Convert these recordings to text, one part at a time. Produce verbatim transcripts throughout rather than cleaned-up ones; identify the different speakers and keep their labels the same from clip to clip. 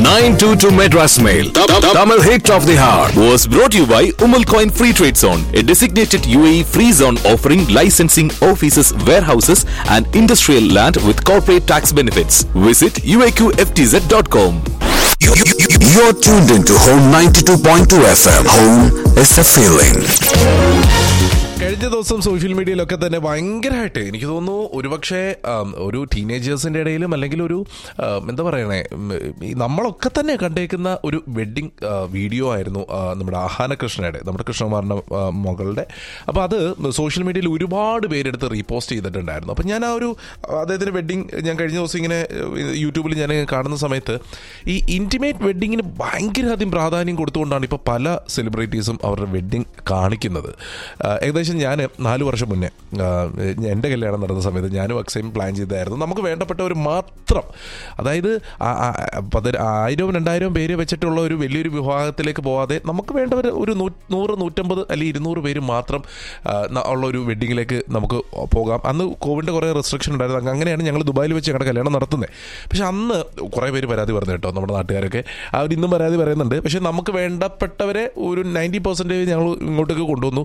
Speaker 1: nine two two Madras Mail. Tamil hit of the hour was brought to you by Umal Coin Free Trade Zone, a designated U A E free zone offering licensing offices, warehouses and industrial land with corporate tax benefits. Visit u a q f t z dot com.
Speaker 2: You're tuned into Home ninety-two point two F M. Home is a feeling.
Speaker 3: കഴിഞ്ഞ ദിവസം social മീഡിയയിലൊക്കെ തന്നെ ഭയങ്കരമായിട്ട് എനിക്ക് തോന്നുന്നു ഒരുപക്ഷെ ഒരു ടീനേജേഴ്സിൻ്റെ ഇടയിലും അല്ലെങ്കിൽ ഒരു എന്താ പറയണേ നമ്മളൊക്കെ തന്നെ കണ്ടേക്കുന്ന ഒരു വെഡ്ഡിങ് വീഡിയോ ആയിരുന്നു നമ്മുടെ ആഹാന കൃഷ്ണയുടെ, നമ്മുടെ കൃഷ്ണകുമാറിൻ്റെ മകളുടെ. അപ്പോൾ അത് സോഷ്യൽ മീഡിയയിൽ ഒരുപാട് പേരെടുത്ത് റീപോസ്റ്റ് ചെയ്തിട്ടുണ്ടായിരുന്നു. അപ്പോൾ ഞാൻ ആ ഒരു അദ്ദേഹത്തിൻ്റെ വെഡ്ഡിങ് ഞാൻ കഴിഞ്ഞ ദിവസം ഇങ്ങനെ യൂട്യൂബിൽ ഞാൻ കാണുന്ന സമയത്ത് ഈ ഇൻറ്റിമേറ്റ് വെഡ്ഡിങ്ങിന് ഭയങ്കര അധികം പ്രാധാന്യം കൊടുത്തുകൊണ്ടാണ് ഇപ്പോൾ പല സെലിബ്രിറ്റീസും അവരുടെ വെഡ്ഡിങ് കാണിക്കുന്നത്. ഏകദേശം ഞാൻ നാല് വർഷം മുന്നേ എൻ്റെ കല്യാണം നടന്ന സമയത്ത് ഞാനും അക്സയും പ്ലാൻ ചെയ്തായിരുന്നു. നമുക്ക് വേണ്ടപ്പെട്ടവർ മാത്രം, അതായത് പതി ആയിരവും രണ്ടായിരവും പേര് വെച്ചിട്ടുള്ള ഒരു വലിയൊരു വിവാഹത്തിലേക്ക് പോകാതെ നമുക്ക് വേണ്ടവർ ഒരു നൂ നൂറ് നൂറ്റമ്പത് അല്ലെങ്കിൽ ഇരുന്നൂറ് പേര് മാത്രം ഉള്ള ഒരു വെഡ്ഡിങ്ങിലേക്ക് നമുക്ക് പോകാം. അന്ന് കോവിഡിൻ്റെ കുറേ റെസ്ട്രിക്ഷൻ ഉണ്ടായിരുന്നു. അങ്ങനെയാണ് ഞങ്ങൾ ദുബായിൽ വെച്ച് ഞങ്ങളുടെ കല്യാണം നടത്തുന്നത്. പക്ഷേ അന്ന് കുറേ പേര് പരാതി പറഞ്ഞു കേട്ടോ, നമ്മുടെ നാട്ടുകാരൊക്കെ അവരിന്നും പരാതി പറയുന്നുണ്ട്. പക്ഷേ നമുക്ക് വേണ്ടപ്പെട്ടവരെ ഒരു നയൻറ്റി പെർസെൻറ്റേജ് ഞങ്ങൾ ഇങ്ങോട്ടേക്ക് കൊണ്ടുവന്നു.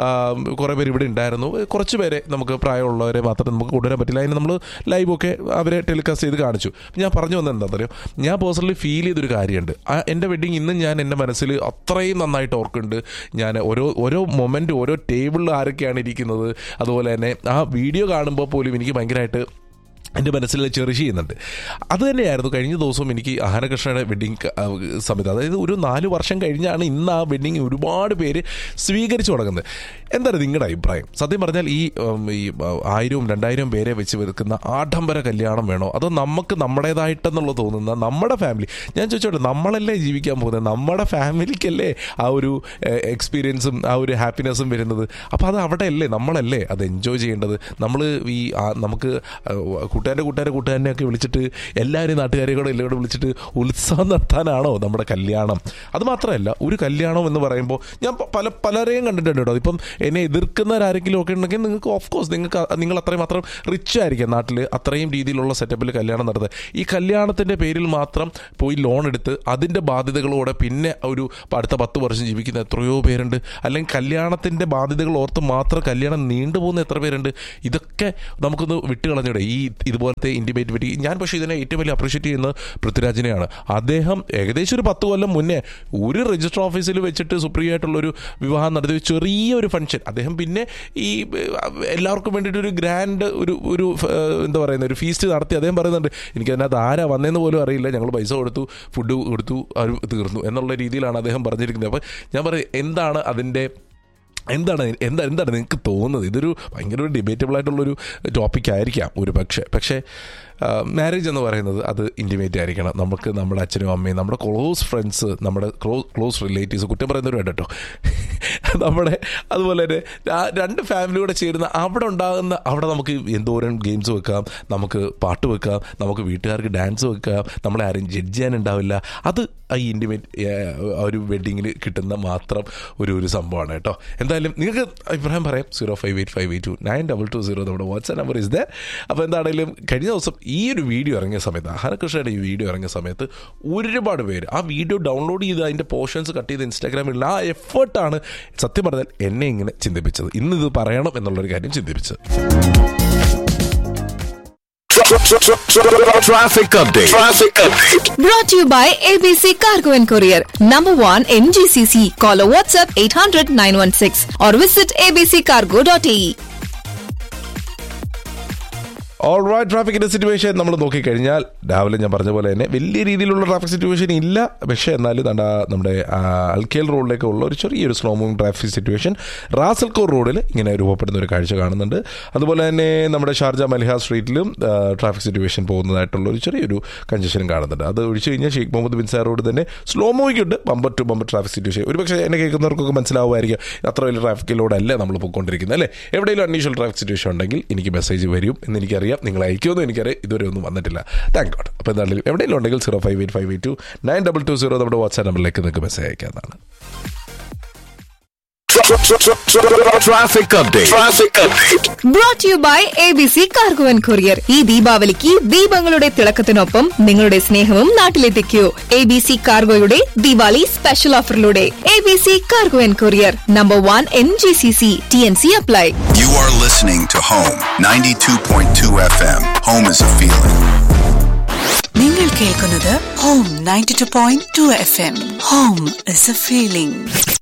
Speaker 3: കുറേ പേര് ഇവിടെ ഉണ്ടായിരുന്നു. കുറച്ച് പേരെ നമുക്ക് പ്രായമുള്ളവരെ മാത്രം നമുക്ക് കൊണ്ടുവരാൻ പറ്റില്ല. അതിന് നമ്മൾ ലൈവൊക്കെ അവരെ ടെലികാസ്റ്റ് ചെയ്ത് കാണിച്ചു. ഞാൻ പറഞ്ഞു വന്നത് എന്താ പറയുക, ഞാൻ പേഴ്സണലി ഫീൽ ചെയ്തൊരു കാര്യമുണ്ട്. എൻ്റെ വെഡ്ഡിങ് ഇന്നും ഞാൻ എൻ്റെ മനസ്സിൽ അത്രയും നന്നായിട്ട് ഓർക്കുന്നുണ്ട്. ഞാൻ ഓരോ ഓരോ മൊമെൻറ്റ് ഓരോ ടേബിളിൽ ആരൊക്കെയാണ് ഇരിക്കുന്നത്, അതുപോലെ തന്നെ ആ വീഡിയോ കാണുമ്പോൾ പോലും എനിക്ക് ഭയങ്കരമായിട്ട് എൻ്റെ മനസ്സിൽ ചെറിഷ് ചെയ്യുന്നുണ്ട്. അത് തന്നെയായിരുന്നു കഴിഞ്ഞ ദിവസവും എനിക്ക് ആഹാരകൃഷ്ണയുടെ വെഡ്ഡിങ് സമയത്ത്. അതായത് ഒരു നാല് വർഷം കഴിഞ്ഞാണ് ഇന്ന് ആ വെഡ്ഡിങ് ഒരുപാട് പേര് സ്വീകരിച്ചു തുടങ്ങുന്നത്. എന്താണ് നിങ്ങളുടെ അഭിപ്രായം? സത്യം പറഞ്ഞാൽ ഈ ഈ ആയിരവും രണ്ടായിരവും പേരെ വെച്ച് വെക്കുന്ന ആഡംബര കല്യാണം വേണോ, അതോ നമുക്ക് നമ്മുടേതായിട്ടെന്നുള്ള തോന്നുന്ന നമ്മുടെ ഫാമിലി, ഞാൻ ചോദിച്ചോട്ടെ, നമ്മളല്ലേ ജീവിക്കാൻ പോകുന്നത്, നമ്മുടെ ഫാമിലിക്കല്ലേ ആ ഒരു എക്സ്പീരിയൻസും ആ ഒരു ഹാപ്പിനെസ്സും വരുന്നത്. അപ്പോൾ അത് അവിടെ അല്ലേ, നമ്മളല്ലേ അത് എൻജോയ് ചെയ്യേണ്ടത്. നമ്മൾ ഈ നമുക്ക് കൂട്ടുകാരുടെ കൂട്ടുകാരെ കൂട്ടുകാരനെ ഒക്കെ വിളിച്ചിട്ട് എല്ലാവരും നാട്ടുകാരെ കൂടെ എല്ലാം കൂടെ വിളിച്ചിട്ട് ഉത്സവം നടത്താനാണോ നമ്മുടെ കല്യാണം? അത് മാത്രമല്ല, ഒരു കല്യാണം എന്ന് പറയുമ്പോൾ ഞാൻ പല പലരെയും കണ്ടിട്ടുണ്ട് കേട്ടോ. ഇപ്പം എന്നെ എതിർക്കുന്നവരാരെങ്കിലും ഒക്കെ ഉണ്ടെങ്കിൽ നിങ്ങൾക്ക് ഓഫ് കോഴ്സ് നിങ്ങൾക്ക് നിങ്ങൾ അത്രയും മാത്രം റിച്ച് ആയിരിക്കാം, നാട്ടിൽ അത്രയും രീതിയിലുള്ള സെറ്റപ്പിൽ കല്യാണം നടത്തുക. ഈ കല്യാണത്തിൻ്റെ പേരിൽ മാത്രം പോയി ലോൺ എടുത്ത് അതിൻ്റെ ബാധ്യതകളോടെ പിന്നെ ഒരു അടുത്ത പത്ത് വർഷം ജീവിക്കുന്ന എത്രയോ പേരുണ്ട്. അല്ലെങ്കിൽ കല്യാണത്തിൻ്റെ ബാധ്യതകൾ ഓർത്ത് മാത്രം കല്യാണം നീണ്ടുപോകുന്ന എത്ര പേരുണ്ട്. ഇതൊക്കെ നമുക്കൊന്ന് വിട്ടുകളഞ്ഞൂടെ ഈ ഇതുപോലത്തെ ഇൻറ്റിമേറ്റ് വെഡ്ഡിങ്? ഞാൻ പക്ഷേ ഇതിനെ ഏറ്റവും വലിയ അപ്രീഷിയേറ്റ് ചെയ്യുന്നത് പൃഥ്വിരാജിനെയാണ്. അദ്ദേഹം ഏകദേശം ഒരു പത്ത് കൊല്ലം മുന്നേ ഒരു രജിസ്റ്റർ ഓഫീസിൽ വെച്ചിട്ട് സുപ്രിയ ആയിട്ടുള്ളൊരു വിവാഹം നടത്തി, ചെറിയൊരു ഫംഗ്ഷൻ. അദ്ദേഹം പിന്നെ ഈ എല്ലാവർക്കും വേണ്ടിയിട്ട് ഒരു ഗ്രാൻഡ് ഒരു ഒരു എന്താ പറയുന്നത് ഒരു ഫീസ്റ്റ് നടത്തി. അദ്ദേഹം പറയുന്നുണ്ട്, എനിക്കതിനകത്ത് ആരാ വന്നതെന്ന് പോലും അറിയില്ല, ഞങ്ങൾ പൈസ കൊടുത്തു, ഫുഡ് കൊടുത്തു, അവർ തീർന്നു എന്നുള്ള രീതിയിലാണ് അദ്ദേഹം പറഞ്ഞിരിക്കുന്നത്. അപ്പോൾ ഞാൻ പറയും, എന്താണ് അതിൻ്റെ എന്താണ് എന്താ എന്താണ് നിങ്ങൾക്ക് തോന്നുന്നത്? ഇതൊരു ഭയങ്കര ഒരു ഡിബേറ്റബിൾ ആയിട്ടുള്ളൊരു ടോപ്പിക് ആയിരിക്കാം ഒരു പക്ഷേ. പക്ഷേ മാരേജ് എന്ന് പറയുന്നത് അത് ഇൻറ്റിമേറ്റ് ആയിരിക്കണം. നമുക്ക് നമ്മുടെ അച്ഛനും അമ്മയും നമ്മുടെ ക്ലോസ് ഫ്രണ്ട്സ്, നമ്മുടെ ക്ലോസ് ക്ലോസ് റിലേറ്റീവ്സ്, കുറ്റം പറയുന്നവരും വേണ്ട കേട്ടോ, നമ്മുടെ അതുപോലെ തന്നെ രണ്ട് ഫാമിലി കൂടെ ചേരുന്ന അവിടെ ഉണ്ടാകുന്ന അവിടെ നമുക്ക് എന്തോരം ഗെയിംസ് വെക്കാം, നമുക്ക് പാട്ട് വെക്കാം, നമുക്ക് വീട്ടുകാർക്ക് ഡാൻസ് വെക്കാം, നമ്മളെ ആരും ജഡ്ജ് ചെയ്യാനുണ്ടാവില്ല. അത് ഈ ഇൻറ്റിമേറ്റ് ഒരു വെഡ്ഡിങ്ങിൽ കിട്ടുന്ന മാത്രം ഒരു ഒരു സംഭവമാണ് കേട്ടോ. എന്തായാലും നിങ്ങൾക്ക് അഭിപ്രായം പറയാം. Zero five eight five eight to nine double two zero നമ്മുടെ വാട്സ്ആപ്പ് നമ്പർ ഇസ് ദർ. അപ്പോൾ എന്താണെങ്കിലും കഴിഞ്ഞ ദിവസം ഈ ഒരു വീഡിയോ ഇറങ്ങിയ സമയത്ത്, ആഹാരകൃഷ്ണയുടെ ഈ വീഡിയോ ഇറങ്ങിയ സമയത്ത് ഒരുപാട് പേര് ആ വീഡിയോ ഡൗൺലോഡ് ചെയ്ത് അതിൻ്റെ പോർഷൻസ് കട്ട് ചെയ്ത് ഇൻസ്റ്റാഗ്രാമിൽ ആ എഫേർട്ടാണ് സത്യം പറഞ്ഞാൽ എന്നെ ഇങ്ങനെ ചിന്തിപ്പിച്ചത്, ഇന്നിത് പറയണം എന്നുള്ളൊരു കാര്യം ചിന്തിപ്പിച്ചത്.
Speaker 1: Traffic update. Traffic update.
Speaker 4: Brought to you by A B C Cargo and Courier. Number one in G C C. Call or WhatsApp eight hundred nine one six or visit a b c cargo dot a e.
Speaker 3: All right, ട്രാഫിക്കിൻ്റെ situation നമ്മൾ നോക്കിക്കഴിഞ്ഞാൽ രാവിലെ ഞാൻ പറഞ്ഞ പോലെ തന്നെ വലിയ രീതിയിലുള്ള traffic situation ഇല്ല. പക്ഷേ എന്നാലും നമ്മുടെ നമ്മുടെ അൽക്കേൽ റോഡിലേക്ക് ഉള്ള ഒരു ചെറിയൊരു slow moving traffic situation Ras Al Khor റോഡിൽ ഇങ്ങനെ രൂപപ്പെടുന്ന ഒരു കാഴ്ച കാണുന്നുണ്ട്. അതുപോലെ തന്നെ നമ്മുടെ ഷാർജ മലിഹ സ്ട്രീറ്റിലും ട്രാഫിക് സിറ്റുവേഷൻ പോകുന്നതായിട്ടുള്ള ഒരു ചെറിയൊരു കൺജഷനും കാണുന്നുണ്ട്. അത് ഒഴിച്ചു കഴിഞ്ഞാൽ Sheikh Muhammad bin sir road തന്നെ സ്ലോ മൂവിങ് ഉണ്ട്, bumper to bumper traffic situation. ഒരു പക്ഷേ എന്നെ കേൾക്കുന്നവർക്കൊക്കെ മനസ്സിലാവുമായിരിക്കും അത്ര വലിയ ട്രാഫിക്കിലൂടെയല്ല നമ്മൾ പോയിക്കൊണ്ടിരിക്കുന്നത് അല്ലേ. എവിടെയെങ്കിലും അൺയൂഷ്വൽ ട്രാഫിക് സിറ്റുവേഷൻ ഉണ്ടെങ്കിൽ എനിക്ക് മെസ്സേജ് വരും എന്ന് എനിക്കറിയാം. നിങ്ങൾ അയക്കുമെന്ന് എനിക്കറിയാം, ഇതുവരെ ഒന്നും വന്നിട്ടില്ല. Thank God. അപ്പോൾ എന്തായാലും എവിടെയെങ്കിലും ഉണ്ടെങ്കിൽ zero five eight five eight to nine double two zero നമ്മുടെ വാട്സ്ആപ്പ് നമ്പറിലേക്ക് നിങ്ങൾക്ക് മെസ്സേജ് അയക്കാവുന്നതാണ്.
Speaker 1: Traffic update. Traffic update.
Speaker 4: Brought to you by A B C Cargo and Courier. ഈ ദീപാവലിക്ക് ദീപങ്ങളുടെ തിളക്കത്തിനൊപ്പം നിങ്ങളുടെ സ്നേഹവും നാട്ടിലെത്തിക്കൂ. A B C കാർഗോയുടെ Diwali special ഓഫറിലൂടെ. A B C Cargo and Courier, number one N G C C. T N C apply.
Speaker 2: You are listening to Home ninety-two point two F M. Home is a feeling.
Speaker 5: നിങ്ങൾ കേൾക്കുന്നത് Home ninety-two point two F M. Home is a feeling.